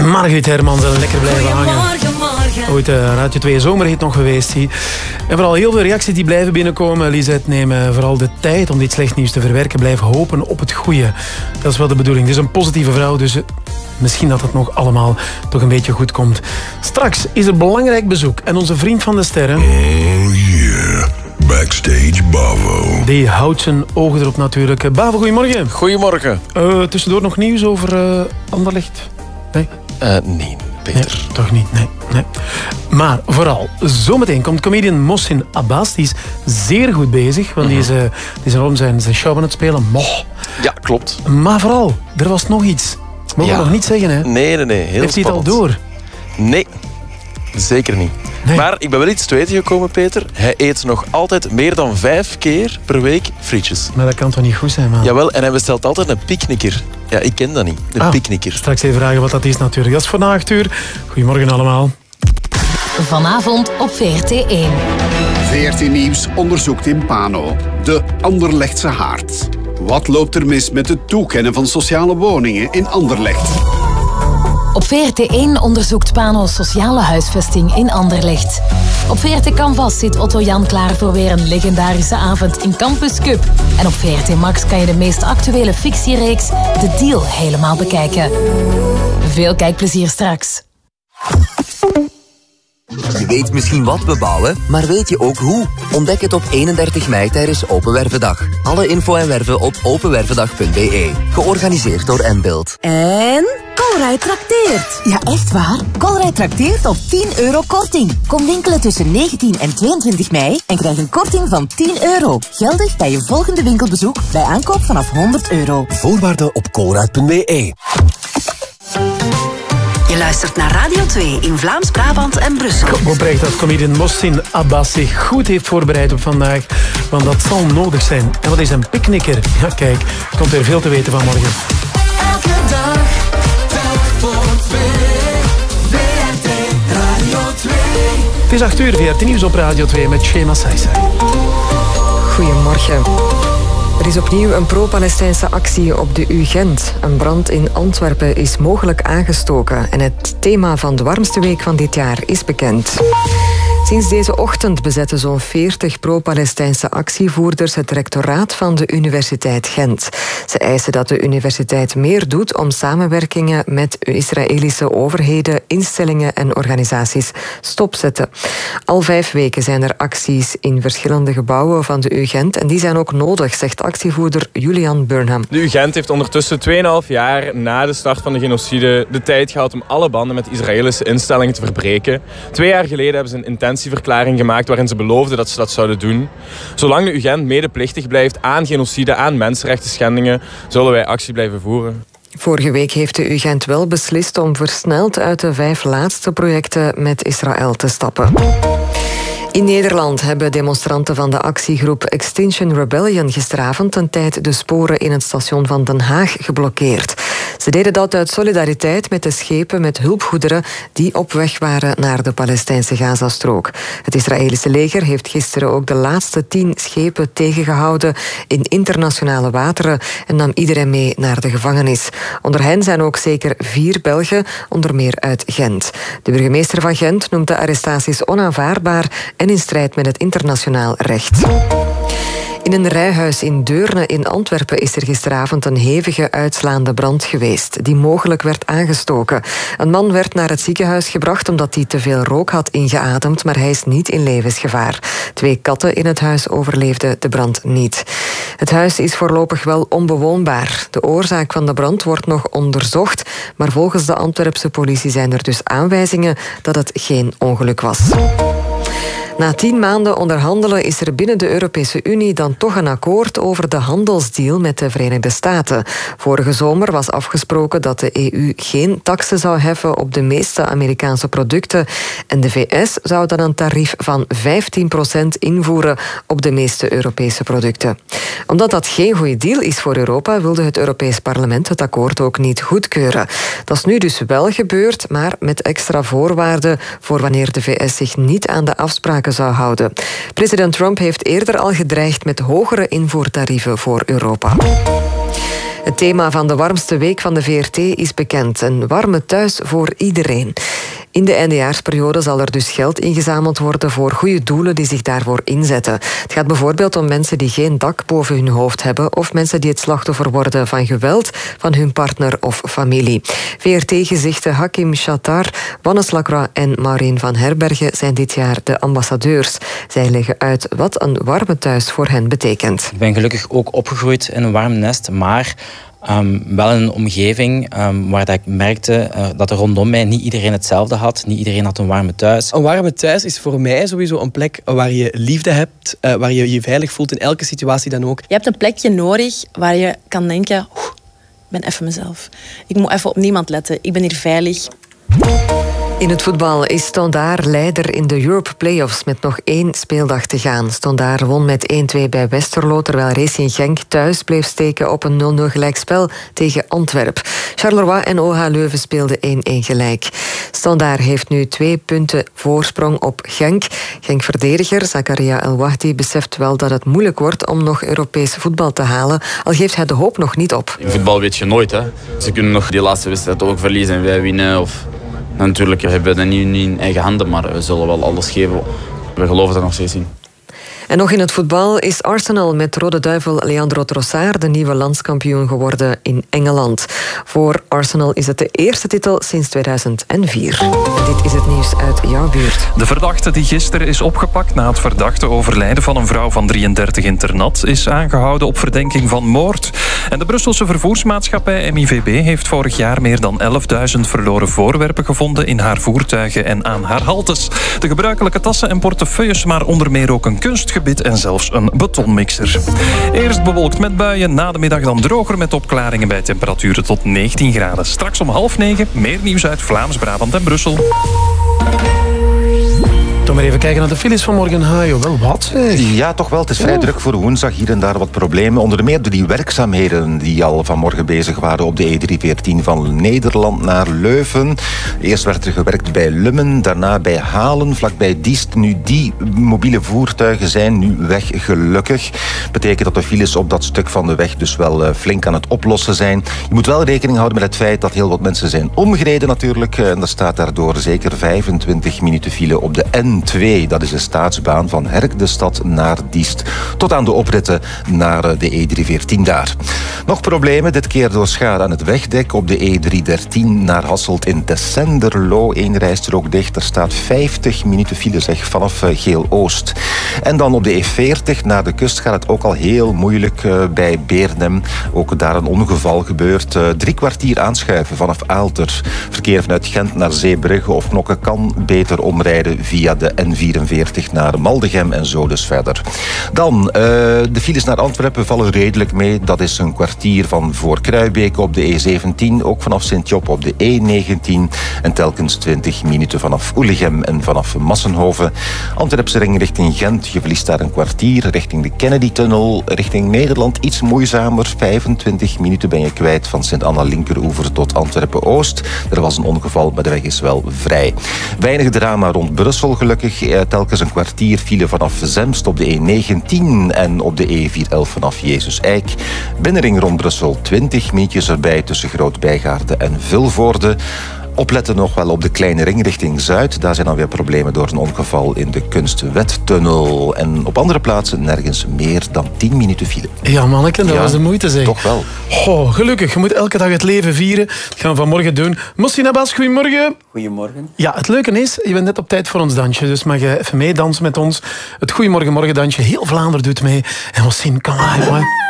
Margriet Hermans en lekker blijven hangen. Ooit Radio 2 Zomerhit nog geweest. En vooral heel veel reacties die blijven binnenkomen. Lisette, neem vooral de tijd om dit slecht nieuws te verwerken. Blijf hopen op het goede. Dat is wel de bedoeling. Het is een positieve vrouw, dus misschien dat het nog allemaal toch een beetje goed komt. Straks is er belangrijk bezoek. En onze vriend van de sterren... Oh yeah, backstage Bavo. Die houdt zijn ogen erop natuurlijk. Bavo, goedemorgen. Goedemorgen. Tussendoor nog nieuws over Anderlecht? Nee? Nee, Peter. Nee, toch niet, nee. Maar vooral, zometeen komt comedian Mohsin Abbas. Die is zeer goed bezig, want die is enorm zijn show aan het spelen. Ja, klopt. Maar vooral, er was nog iets. Mogen we nog niet zeggen, hè? Nee. Heel Heeft hij het al spannend. door? Nee, zeker niet. Nee. Maar ik ben wel iets te weten gekomen, Peter. Hij eet nog altijd meer dan 5 keer per week frietjes. Maar dat kan toch niet goed zijn, man? Jawel, en hij bestelt altijd een picknicker. Ja, ik ken dat niet. Een picknicker. Straks even vragen wat dat is natuurlijk. Dat is vandaag 8 uur. Goedemorgen allemaal. Vanavond op VRT1. VRT Nieuws onderzoekt in Pano. De Anderlechtse haard. Wat loopt er mis met het toekennen van sociale woningen in Anderlecht? Op VRT1 onderzoekt Pano sociale huisvesting in Anderlecht. Op VRT Canvas zit Otto Jan klaar voor weer een legendarische avond in Campus Cup. En op VRT Max kan je de meest actuele fictiereeks The Deal helemaal bekijken. Veel kijkplezier straks. Je weet misschien wat we bouwen, maar weet je ook hoe? Ontdek het op 31 mei tijdens Open Wervendag. Alle info en werven op openwervendag.be. Georganiseerd door Nbuild. En Colruyt trakteert. Ja, echt waar? Colruyt trakteert op €10 korting. Kom winkelen tussen 19 en 22 mei en krijg een korting van €10. Geldig bij je volgende winkelbezoek bij aankoop vanaf €100. Voorwaarden op colruyt.be. Je luistert naar Radio 2 in Vlaams-Brabant en Brussel. Ik hoop echt dat comedian Mohsin Abbas zich goed heeft voorbereid op vandaag. Want dat zal nodig zijn. En wat is een picknicker? Ja, kijk, er komt er veel te weten van morgen. Elke dag, telk voor 2. VRT Radio 2. Het is 8 uur, VRT Nieuws op Radio 2 met Shema Saisa. Goedemorgen. Er is opnieuw een pro-Palestijnse actie op de UGent. Een brand in Antwerpen is mogelijk aangestoken. En het thema van de warmste week van dit jaar is bekend. Sinds deze ochtend bezetten zo'n 40 pro-Palestijnse actievoerders het rectoraat van de Universiteit Gent. Ze eisen dat de universiteit meer doet om samenwerkingen met Israëlische overheden, instellingen en organisaties stopzetten. Al 5 weken zijn er acties in verschillende gebouwen van de UGent en die zijn ook nodig, zegt actievoerder Julian Burnham. De UGent heeft ondertussen 2,5 jaar na de start van de genocide de tijd gehad om alle banden met Israëlische instellingen te verbreken. 2 jaar geleden hebben ze een intentieverklaring gemaakt waarin ze beloofden dat ze dat zouden doen. Zolang de UGent medeplichtig blijft aan genocide, aan mensenrechten schendingen, zullen wij actie blijven voeren. Vorige week heeft de UGent wel beslist om versneld uit de 5 laatste projecten met Israël te stappen. In Nederland hebben demonstranten van de actiegroep Extinction Rebellion gisteravond een tijd de sporen in het station van Den Haag geblokkeerd. Ze deden dat uit solidariteit met de schepen met hulpgoederen die op weg waren naar de Palestijnse Gazastrook. Het Israëlische leger heeft gisteren ook de laatste 10 schepen tegengehouden in internationale wateren en nam iedereen mee naar de gevangenis. Onder hen zijn ook zeker 4 Belgen, onder meer uit Gent. De burgemeester van Gent noemt de arrestaties onaanvaardbaar en in strijd met het internationaal recht. In een rijhuis in Deurne in Antwerpen is er gisteravond een hevige uitslaande brand geweest, die mogelijk werd aangestoken. Een man werd naar het ziekenhuis gebracht omdat hij te veel rook had ingeademd, maar hij is niet in levensgevaar. 2 katten in het huis overleefden de brand niet. Het huis is voorlopig wel onbewoonbaar. De oorzaak van de brand wordt nog onderzocht, maar volgens de Antwerpse politie zijn er dus aanwijzingen dat het geen ongeluk was. Na 10 maanden onderhandelen is er binnen de Europese Unie dan toch een akkoord over de handelsdeal met de Verenigde Staten. Vorige zomer was afgesproken dat de EU geen taksen zou heffen op de meeste Amerikaanse producten en de VS zou dan een tarief van 15% invoeren op de meeste Europese producten. Omdat dat geen goede deal is voor Europa, wilde het Europees Parlement het akkoord ook niet goedkeuren. Dat is nu dus wel gebeurd, maar met extra voorwaarden voor wanneer de VS zich niet aan de afspraken zou houden. President Trump heeft eerder al gedreigd met hogere invoertarieven voor Europa. Het thema van de warmste week van de VRT is bekend. Een warme thuis voor iedereen. In de eindejaarsperiode zal er dus geld ingezameld worden voor goede doelen die zich daarvoor inzetten. Het gaat bijvoorbeeld om mensen die geen dak boven hun hoofd hebben of mensen die het slachtoffer worden van geweld van hun partner of familie. VRT-gezichten Hakim Chattar, Wannes Lacroix en Maureen van Herbergen zijn dit jaar de ambassadeurs. Zij leggen uit wat een warme thuis voor hen betekent. Ik ben gelukkig ook opgegroeid in een warm nest, maar wel in een omgeving waar dat ik merkte dat er rondom mij niet iedereen hetzelfde had. Niet iedereen had een warme thuis. Een warme thuis is voor mij sowieso een plek waar je liefde hebt, waar je je veilig voelt in elke situatie dan ook. Je hebt een plekje nodig waar je kan denken, ik ben even mezelf. Ik moet even op niemand letten. Ik ben hier veilig. In het voetbal is Standaard leider in de Europe Playoffs met nog 1 speeldag te gaan. Standaard won met 1-2 bij Westerlo, terwijl Racing Genk thuis bleef steken op een 0-0 gelijkspel tegen Antwerp. Charleroi en OH Leuven speelden 1-1 gelijk. Standaard heeft nu 2 punten voorsprong op Genk. Genk-verdediger Zakaria El Wahdi beseft wel dat het moeilijk wordt om nog Europees voetbal te halen, al geeft hij de hoop nog niet op. In voetbal weet je nooit, hè. Ze kunnen nog die laatste wedstrijd ook verliezen en wij winnen. Of... Natuurlijk, we hebben dat niet in eigen handen, maar we zullen wel alles geven. We geloven er nog steeds in. En nog in het voetbal is Arsenal met Rode Duivel Leandro Trossard de nieuwe landskampioen geworden in Engeland. Voor Arsenal is het de eerste titel sinds 2004. En dit is het nieuws uit jouw buurt. De verdachte die gisteren is opgepakt na het verdachte overlijden van een vrouw van 33 in Ternat is aangehouden op verdenking van moord. En de Brusselse vervoersmaatschappij MIVB heeft vorig jaar meer dan 11.000 verloren voorwerpen gevonden in haar voertuigen en aan haar haltes. De gebruikelijke tassen en portefeuilles, maar onder meer ook een kunstgebit en zelfs een betonmixer. Eerst bewolkt met buien, na de middag dan droger met opklaringen bij temperaturen tot 19 graden. Straks om 8:30 meer nieuws uit Vlaams-Brabant en Brussel. Dan maar even kijken naar de files van morgen. Hajo, wel wat zeg. Ja, toch wel. Het is vrij druk voor woensdag. Hier en daar wat problemen. Onder meer door die werkzaamheden die al vanmorgen bezig waren op de E314 van Nederland naar Leuven. Eerst werd er gewerkt bij Lummen, daarna bij Halen, vlakbij Diest. Nu, die mobiele voertuigen zijn nu weg, gelukkig. Betekent dat de files op dat stuk van de weg dus wel flink aan het oplossen zijn. Je moet wel rekening houden met het feit dat heel wat mensen zijn omgereden natuurlijk. En er staat daardoor zeker 25 minuten file op de N2, dat is de staatsbaan van Herk de Stad naar Diest. Tot aan de opritten naar de E314 daar. Nog problemen, dit keer door schade aan het wegdek op de E313 naar Hasselt in Tessenderlo. 1 rijstrook dicht, er staat 50 minuten file zeg vanaf Geel-Oost. En dan op de E40 naar de kust gaat het ook al heel moeilijk bij Beernem. Ook daar een ongeval gebeurd. 3 kwartier aanschuiven vanaf Aalter. Verkeer vanuit Gent naar Zeebrugge of Knokke kan beter omrijden via de N44 naar Maldegem en zo dus verder. Dan, de files naar Antwerpen vallen redelijk mee. Dat is een kwartier van voor Kruibeke op de E17, ook vanaf Sint-Job op de E19 en telkens 20 minuten vanaf Oelegem en vanaf Massenhoven. Antwerpse ring richting Gent, je verliest daar een kwartier. Richting de Kennedy-tunnel, richting Nederland iets moeizamer. 25 minuten ben je kwijt van Sint-Anna linkeroever tot Antwerpen-Oost. Er was een ongeval, maar de weg is wel vrij. Weinig drama rond Brussel gelukkig. Telkens een kwartier file vanaf Zemst op de E19 en op de E411 vanaf Jezus-Eik. Binnenring rond Brussel 20 minuutjes erbij tussen Groot-Bijgaarde en Vilvoorde. Opletten nog wel op de kleine ring richting Zuid. Daar zijn dan weer problemen door een ongeval in de Kunstwettunnel. En op andere plaatsen nergens meer dan 10 minuten file. Ja, manneke, dat was de moeite, zeg. Toch wel. Oh, gelukkig, je moet elke dag het leven vieren. Dat gaan we vanmorgen doen. Mossina Bas, goedemorgen. Goedemorgen. Ja, het leuke is, je bent net op tijd voor ons dansje. Dus mag je even meedansen met ons. Het Goedemorgen Morgen dansje. Heel Vlaanderen doet mee. En Mossine, kom maar, jongen.